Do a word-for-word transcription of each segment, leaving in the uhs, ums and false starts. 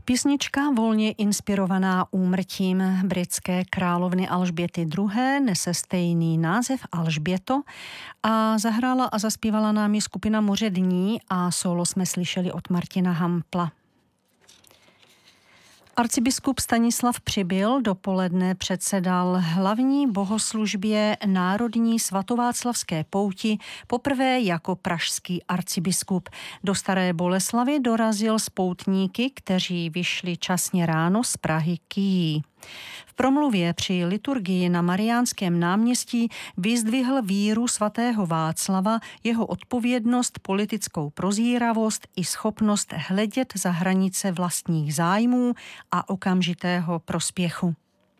Písnička volně inspirovaná úmrtím britské královny Alžběty druhé. nese stejný název Alžběto a zahrála a zaspívala nám ji skupina Moře dní a solo jsme slyšeli od Martina Hampla. Arcibiskup Stanislav Přibyl dopoledne předsedal hlavní bohoslužbě Národní svatováclavské pouti poprvé jako pražský arcibiskup. Do Staré Boleslavi dorazil s poutníky, kteří vyšli časně ráno z Prahy k jí. V promluvě při liturgii na Mariánském náměstí vyzdvihl víru svatého Václava, jeho odpovědnost, politickou prozíravost i schopnost hledět za hranice vlastních zájmů a okamžitého prospěchu.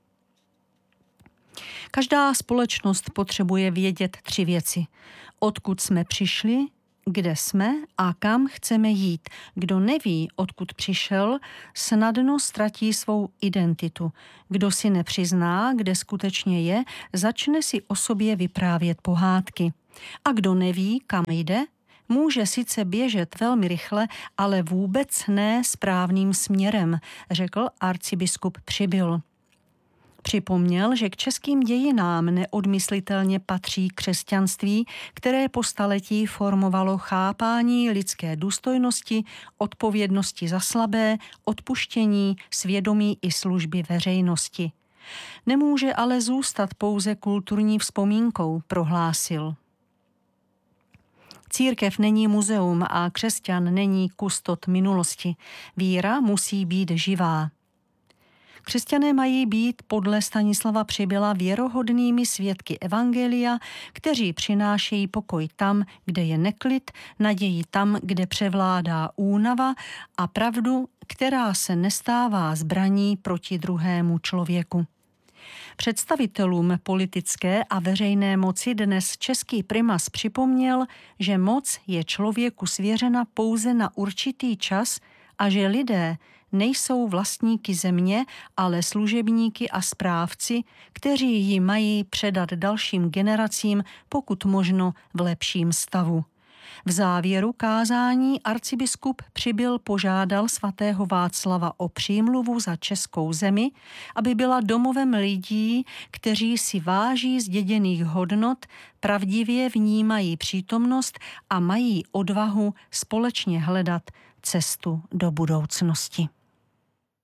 Každá společnost potřebuje vědět tři věci. Odkud jsme přišli, kde jsme a kam chceme jít. Kdo neví, odkud přišel, snadno ztratí svou identitu. Kdo si nepřizná, kde skutečně je, začne si o sobě vyprávět pohádky. A kdo neví, kam jde, může sice běžet velmi rychle, ale vůbec ne správným směrem, řekl arcibiskup Přibyl. Připomněl, že k českým dějinám neodmyslitelně patří křesťanství, které po staletí formovalo chápání lidské důstojnosti, odpovědnosti za slabé, odpuštění, svědomí i služby veřejnosti. Nemůže ale zůstat pouze kulturní vzpomínkou, prohlásil. Církev není muzeum a křesťan není kustot minulosti. Víra musí být živá. Křesťané mají být podle Stanislava Přibyla věrohodnými svědky evangelia, kteří přinášejí pokoj tam, kde je neklid, naději tam, kde převládá únava a pravdu, která se nestává zbraní proti druhému člověku. Představitelům politické a veřejné moci dnes český primas připomněl, že moc je člověku svěřena pouze na určitý čas a že lidé nejsou vlastníky země, ale služebníky a správci, kteří ji mají předat dalším generacím, pokud možno v lepším stavu. V závěru kázání arcibiskup Přibyl požádal svatého Václava o přímluvu za českou zemi, aby byla domovem lidí, kteří si váží zděděných hodnot, pravdivě vnímají přítomnost a mají odvahu společně hledat cestu do budoucnosti.